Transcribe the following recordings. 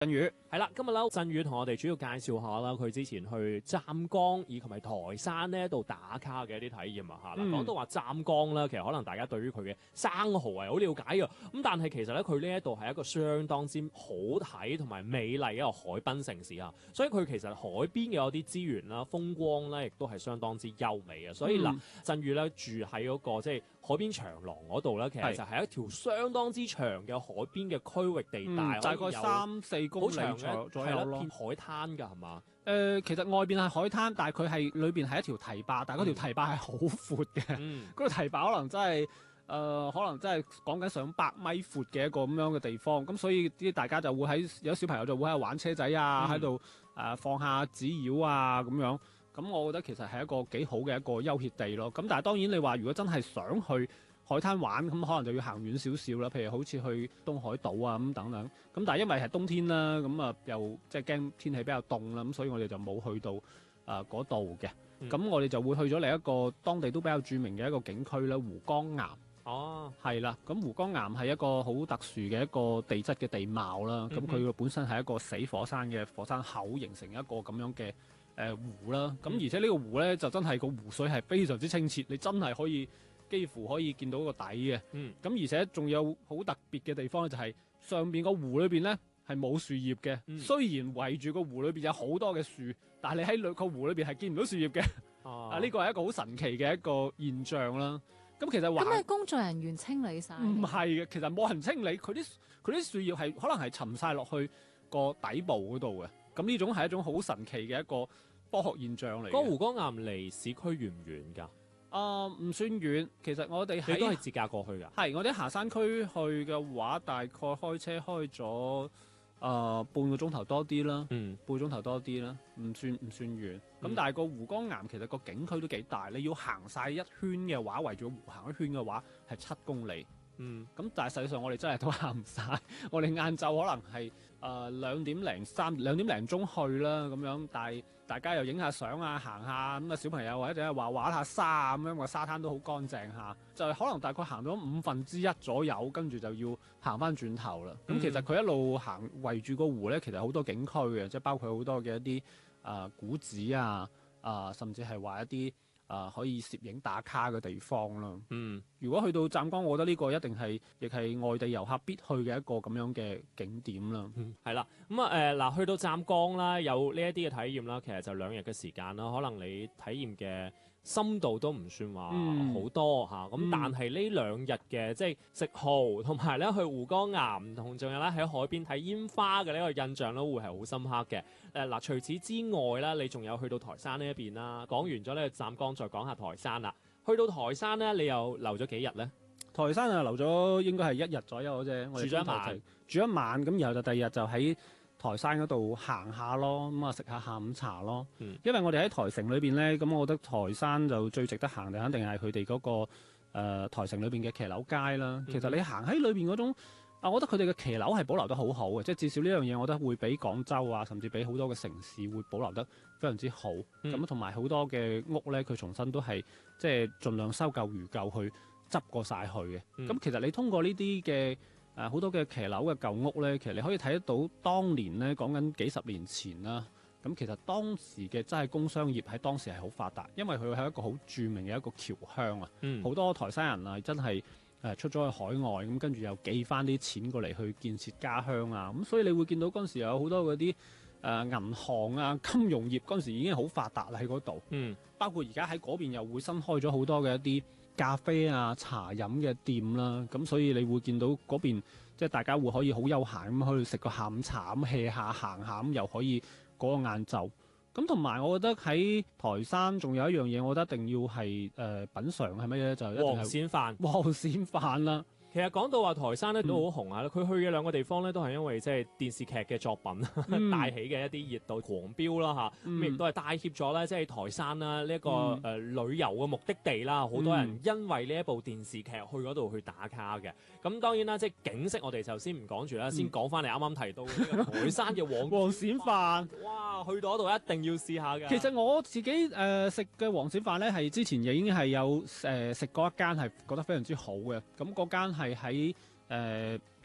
振宇係啦，今日咧振宇同我哋主要介紹下啦，佢之前去湛江以及係台山呢度打卡嘅一啲體驗啊嚇。講到話湛江啦，其實可能大家對於佢嘅生蠔係好了解嘅，咁但係其實咧佢呢一度係一個相當之好睇同埋美麗嘅一個海濱城市啊，所以佢其實海邊嘅有啲資源啦、風光咧，亦都係相當之優美嘅。所以嗱，振宇咧住喺嗰個即係海邊長廊嗰度咧，其實就係一條相當之長嘅海邊嘅區域地帶， 大概3-4公里左右咯， 片海灘㗎係嘛？ 其實外邊係海灘，但係佢係裏邊係一條堤壩，但係嗰條堤壩係好闊嘅，嗰條堤壩可能真係講緊上百米闊嘅一個咁樣嘅地方，咁所以啲大家就會有小朋友就會喺度玩車仔啊，喺度放下紙鷂啊咁樣，咁我覺得其實係一個幾好嘅一個休歇地咯。咁但係當然你話如果真係想去海灘玩，咁可能就要行遠少少啦，譬如好似去東海島啊咁等等。咁但係因為係冬天啦，咁啊又即係驚天氣比較凍啦，咁所以我哋就冇去到嗰度嘅。咁我哋就會去咗另一個當地都比較著名嘅一個景區啦，湖江岩。 哦， 係啦，咁湖江岩係一個好特殊嘅一個地質嘅地貌啦。咁佢本身係一個死火山嘅火山口形成一個咁樣嘅湖啦。咁而且呢個湖咧就真係個湖水係非常之清澈，你真係幾乎可以見到個底嘅。咁而且仲有好特別嘅地方咧，就係上邊個湖裏邊咧係冇樹葉嘅。雖然圍住個湖裏邊有好多嘅樹，但係你喺個湖裏邊係見唔到樹葉嘅。呢個係一個好神奇嘅一個現象啦。咁其實咁係工作人員清理晒？ 唔係嘅，其實冇人清理，佢啲樹葉係可能係沉晒落去個底部嗰度嘅。咁呢種係一種好神奇嘅一個科學現象嚟。 嗰湖江岩離市區遠唔遠㗎？ 唔算遠，其實我哋你都係自駕過去㗎？係， 我哋行山區去嘅話，大概開車開咗半個鐘頭多啲啦，半個鐘頭多啲啦，唔算遠。咁但係個湖江岩其實個景區都幾大，你要行晒一圈嘅話，圍住個湖行一圈嘅話係7公里。咁但係實際上我哋真係都行唔晒，我哋晏晝可能係2點零鐘去啦咁樣，但係大家又影下相啊，行下咁啊，小朋友或者係畫下沙咁樣，個沙灘都好乾淨下，就係可能大概行咗1/5左右，跟住就要行翻轉頭啦。咁其實佢一路行圍住個湖咧，其實好多景區嘅，即係包括好多嘅一啲古寺啊，甚至係話一啲可以攝影打卡嘅地方啦。如果去到湛江，我覺得呢個一定係亦係外地遊客必去嘅一個咁樣嘅景點啦。 係啦，咁嗱，去到湛江啦，有呢一啲嘅體驗啦，其實就2日嘅時間啦，可能你體驗嘅深度都唔算話好多嚇，咁但係呢2日嘅即係食蠔同埋咧去湖江岩同仲有咧喺海邊睇煙花嘅呢個印象咧，會係好深刻嘅。嗱，除此之外咧，你仲有去到台山呢一邊啦。講完咗呢個湛江，再講下台山啦。去到台山咧，你又留咗幾日咧？ 台山留咗應該係1日左右啫，我哋住咗一晚，咁然後就第二日就喺台山嗰度行下咯，咁啊食下下午茶咯。因為我哋喺台城裏邊咧，咁我覺得台山就最值得行嘅，肯定係佢哋嗰個台城裏邊嘅騎樓街啦。其實你行喺裏邊嗰種，我覺得佢哋嘅騎樓係保留得好好嘅，即係至少呢樣嘢，我覺得會比廣州啊，甚至比好多嘅城市會保留得非常之好。咁同埋好多嘅屋咧，佢重新都係即係盡量修舊如舊去執過晒去嘅。咁其實你通過呢啲嘅好多嘅騎樓嘅舊屋咧，其實你可以睇得到當年咧，講緊幾十年前啦。咁其實當時嘅真係工商業喺當時係好發達，因為佢係一個好著名嘅一個僑鄉啊。好多台山人啊，真係出咗去海外，咁跟住又寄翻啲錢過嚟去建設家鄉啊。咁所以你會見到嗰陣時有好多嗰啲銀行啊、金融業嗰陣時已經好發達啦喺嗰度。包括而家喺嗰邊又會新開咗好多嘅一啲咖啡啊、茶飲嘅店啦。咁所以你會見到嗰邊即係大家會可以好悠閒咁去食個下午茶咁 hea 下行下咁，又可以嗰個晏晝。咁同埋我覺得喺台山仲有一樣嘢，我覺得一定要係品嚐係乜嘢咧？就一定係黃鱔飯啦。 其實講到話台山咧都好紅啊！佢去嘅2個地方咧都係因為即係電視劇嘅作品帶起嘅一啲熱度狂飆啦嚇，咁亦都係帶挈咗咧即係台山啦呢一個旅遊嘅目的地啦，好多人因為呢一部電視劇去嗰度去打卡嘅。咁當然啦，即係景色我哋就先唔講住啦，先講翻你啱啱提到呢個台山嘅黃鱔飯。 哇！去到嗰度一定要試下㗎。 其實我自己食嘅黃鱔飯咧，係之前已經係有食過一間係覺得非常之好嘅，咁嗰間係喺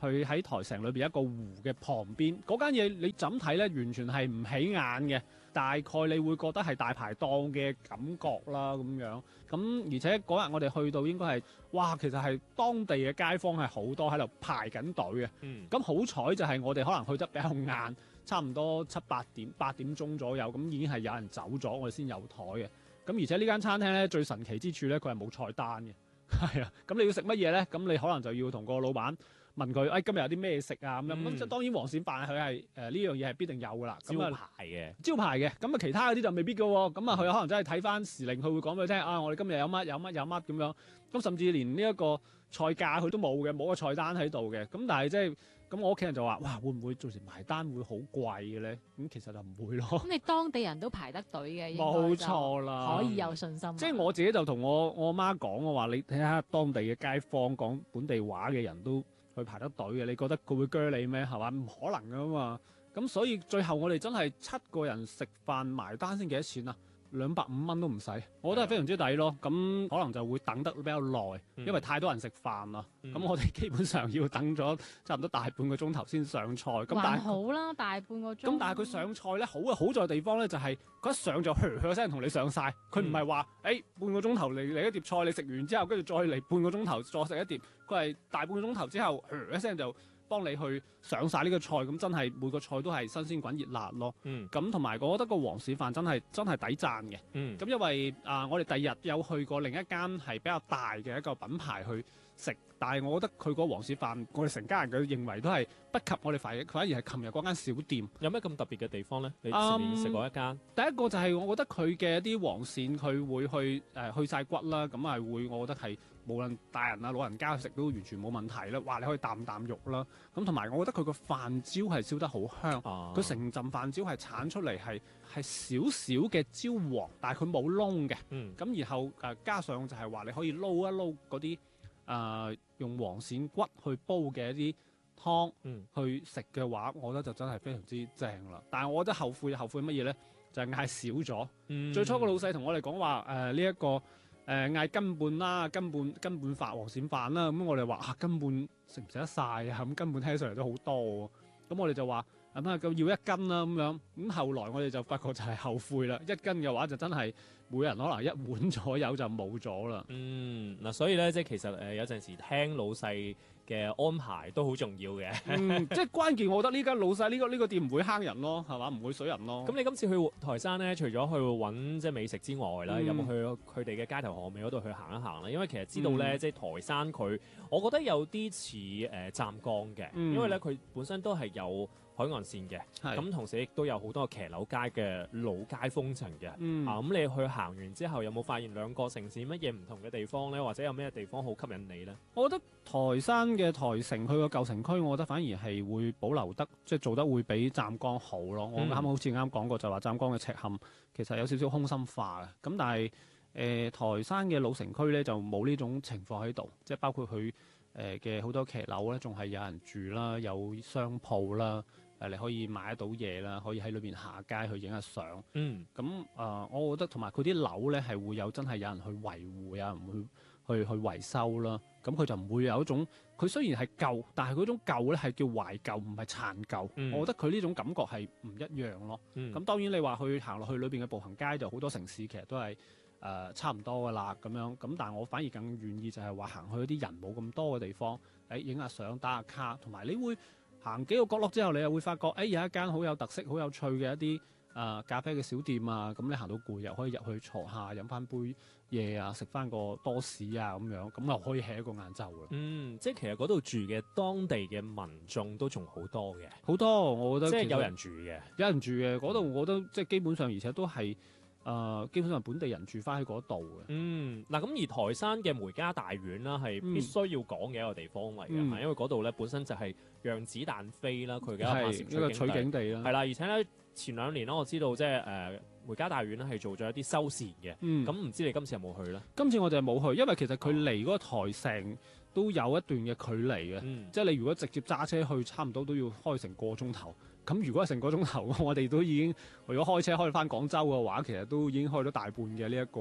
佢喺台城裏邊一個湖嘅旁邊，嗰間嘢你怎睇咧，完全係唔起眼嘅。大概你會覺得係大排檔嘅感覺啦咁樣。咁而且嗰日我哋去到應該係，哇！其實係當地嘅街坊係好多喺度排緊隊嘅。咁好彩就係我哋可能去得比較晏，差唔多8點鐘左右，咁已經係有人走咗，我哋先有台嘅。咁而且呢間餐廳咧最神奇之處咧，佢係冇菜單嘅。係啊，咁你要食乜嘢咧？咁你可能就要同個老闆問佢，今日有啲咩食啊咁樣。咁即係當然黃鱔飯佢係呢樣嘢係必定有噶啦。 招牌嘅， 招牌嘅。咁啊其他嗰啲就未必噶喎。咁啊佢可能真係睇翻時令，佢會講俾佢聽啊，我哋今日有乜咁樣。咁甚至連呢一個菜價佢都冇嘅，冇個菜單喺度嘅。咁但係即係咁，我屋企人就話：哇，會唔會到時埋單會好貴嘅咧？咁其實就唔會咯。 咁你當地人都排得隊嘅， 冇錯啦， 可以有信心。 即係我自己就同我阿媽講，我話你睇下當地嘅街坊講本地話嘅人都去排得隊嘅，你覺得佢會鋸你咩？係嘛？唔可能噶嘛。咁所以最後我哋真係7個人食飯埋單先幾多錢啊？250蚊都唔使，我覺得係非常之抵咯。咁可能就會等得比較耐，因為太多人食飯啦。咁我哋基本上要等咗差唔多大半個鐘頭先上菜。咁但係好啦，大半個鐘。 咁但係佢上菜咧，好在地方咧就係佢一上就噓聲同你上晒。佢唔係話半個鐘頭嚟一碟菜，你食完之後跟住再嚟半個鐘頭再食一碟。佢係大半個鐘頭之後噓一聲就幫你去上晒呢個菜，咁真係每個菜都係新鮮滾熱辣咯。咁同埋我覺得個黃鱔飯真係抵讚嘅。咁因為我哋第二日有去過另一間係比較大嘅一個品牌去食，但係我覺得佢個黃鱔飯，我哋成家人嘅認為都係不及我哋反而係琴日嗰間小店。 有咩咁特別嘅地方咧？你前面食過一間， 第一個就係我覺得佢嘅一啲黃鱔佢會去晒骨啦，咁係會我覺得係無論大人啊老人家食都完全冇問題啦。哇，你可以啖肉啦。咁同埋我覺得佢個飯焦係燒得好香，佢成陣飯焦係剷出嚟係少少嘅焦黃，但係佢冇燶嘅。咁然後加上就係話你可以撈一撈嗰啲用黃鱔骨去煲嘅一啲湯去食嘅話，我覺得就真係非常之正啦。但係我覺得後悔乜嘢咧？就係嗌少咗。最初個老細同我哋講話呢一個嗌斤半啦，斤半飯黃鱔飯啦。咁我哋話斤半食唔食得晒啊？咁斤半聽上嚟都好多喎。咁我哋就話咁要1斤啦咁樣。咁後來我哋就發覺就係後悔啦。1斤嘅話就真係每人可能1碗左右就冇咗啦。 嗱，所以咧即係其實有陣時聽老細嘅安排都好重要嘅。 即係關鍵，我覺得呢間老細呢個店唔會坑人咯，係嘛？唔會水人咯。 咁你今次去台山咧，除咗去揾即係美食之外啦，有冇去佢哋嘅街頭巷尾嗰度去行一行咧？因為其實知道咧，即係台山佢，我覺得有啲似湛江嘅，因為咧佢本身都係有海岸線嘅，咁同時亦都有好多騎樓街嘅老街風情嘅。咁你去行完之後，有冇發現兩個城市乜嘢唔同嘅地方咧？或者有咩地方好吸引你咧？ 我覺得台山嘅台城，佢個舊城區，我覺得反而係會保留得，即係做得會比湛江好咯。我好似啱講過，就話湛江嘅赤坎其實有少少空心化嘅。咁但係台山嘅老城區咧就冇呢種情況喺度，即係包括佢嘅好多騎樓咧，仲係有人住啦，有商鋪啦。你可以買得到嘢啦，可以喺裏邊下街去影下相。咁我覺得同埋佢啲樓咧係會有真係有人去維護，有人會去維修啦。咁佢就唔會有一種，佢雖然係舊，但係嗰種舊咧係叫懷舊，唔係殘舊。我覺得佢呢種感覺係唔一樣咯。咁當然你話去行落去裏邊嘅步行街就好多城市其實都係差唔多噶啦咁樣。咁但係我反而更願意就係話行去啲人冇咁多嘅地方，影下相打下卡，同埋你會行幾個角落之後，你又會發覺，有一間好有特色、好有趣嘅一啲咖啡嘅小店啊！咁你行到攰又可以入去坐下，飲翻杯嘢啊，食翻個多士啊咁樣，咁又可以 hea 一個晏晝啦。 即係其實嗰度住嘅當地嘅民眾都仲好多嘅， 好多我覺得即係有人住嘅， 有人住嘅嗰度，我覺得即係基本上，而且都係。基本上本地人住翻喺嗰度嘅。 嗱咁而台山嘅梅家大院啦，係必須要講嘅一個地方嚟嘅，因為嗰度咧本身就係讓子彈飛啦，佢嘅一個取景地啦。 係啦，而且咧前2年啦，我知道即係梅家大院咧係做咗一啲修繕嘅。咁唔知你今次有冇去咧？ 今次我哋係冇去，因為其實佢離嗰個台城都有一段嘅距離嘅。即係你如果直接揸車去，差唔多都要開成個鐘頭。咁如果係成個鐘頭，我哋都已經如果開車開翻廣州嘅話，其實都已經開咗大半嘅呢一個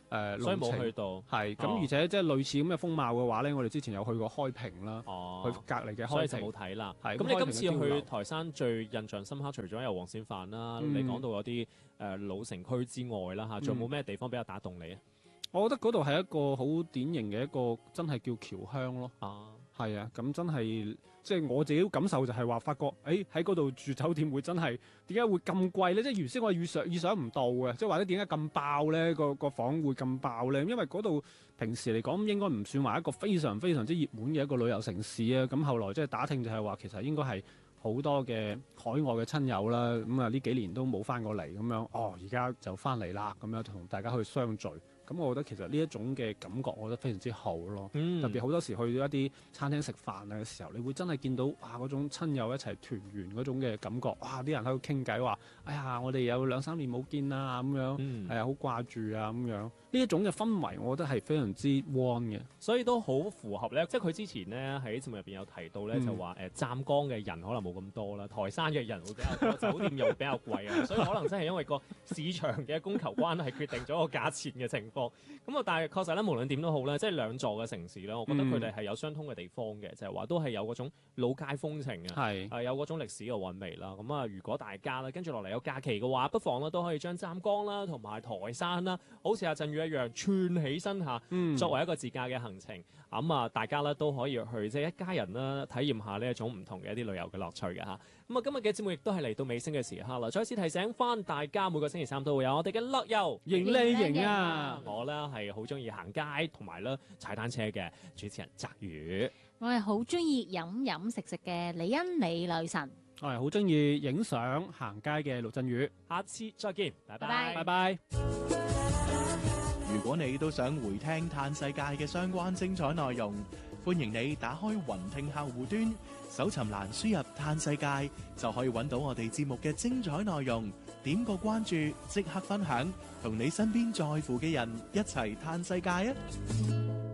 所以冇路程去到。 係咁， 哦而且即係類似咁嘅風貌嘅話咧，我哋之前有去過開平啦， 哦， 去隔離嘅所以就開平冇睇啦。 係咁你今次去開平嘅碉樓台山最印象深刻，除咗有黃鱔飯啦， 嗯你講到有啲老城區之外啦嚇，仲有冇咩地方比較打動你啊？ 我覺得嗰度係一個好典型嘅一個真係叫僑鄉咯。 啊， 係啊，咁真係即係我自己感受就係話，發覺喺嗰度住酒店會真係點解會咁貴咧？即係原先我係預想唔到嘅，即係或者點解咁爆咧？個房會咁爆咧？因為嗰度平時嚟講應該唔算話一個非常非常之熱門嘅一個旅遊城市啊。咁後來即係打聽就係話，其實應該係好多嘅海外嘅親友啦。咁啊呢幾年都冇翻過嚟咁樣，而家就翻嚟啦，咁樣同大家去相聚。咁我覺得其實呢一種嘅感覺，我覺得非常之好咯。特別好多時去到一啲餐廳食飯啊嘅時候，你會真係見到嗰種親友一齊團圓嗰種嘅感覺。啲人喺度傾偈話：哎呀，我哋有2-3年冇見啦咁樣，係啊，好掛住啊咁樣。呢一種嘅氛圍，我覺得係非常之 warm 嘅， 所以都好符合咧。即係佢之前咧喺節目入邊有提到咧，就話湛江嘅人可能冇咁多啦，台山嘅人會比較多，酒店又會比較貴啊，所以可能真係因為個市場嘅供求關係決定咗個價錢嘅情況。咁啊，但係確實咧，無論點都好咧，即係兩座嘅城市咧，我覺得佢哋係有相通嘅地方嘅，就係話都係有嗰種老街風情啊，係有嗰種歷史嘅韻味啦。咁啊，如果大家咧跟住落嚟有假期嘅話，不妨咧都可以將湛江啦同埋台山啦，好似阿振宇一樣串起身下，作為一個自駕嘅行程。咁啊，大家咧都可以去即係一家人啦，體驗下呢一種唔同嘅一啲旅遊嘅樂趣嘅嚇。咁啊，今日嘅節目亦都係嚟到尾聲嘅時刻啦。再次提醒翻大家，每個星期三都會有我哋嘅樂遊盈利營啊！ 我咧係好中意行街同埋咧踩單車嘅主持人澤宇。 我係好中意飲飲食食嘅李欣李女神。 我係好中意影相行街嘅陸振宇。 下次再見，拜拜拜拜。 如果你都想回聽嘆世界嘅相關精彩內容，歡迎你打開雲聽客戶端，搜尋欄輸入嘆世界，就可以揾到我哋節目嘅精彩內容。點個關注，即刻分享，同你身邊在乎嘅人一齊嘆世界啊！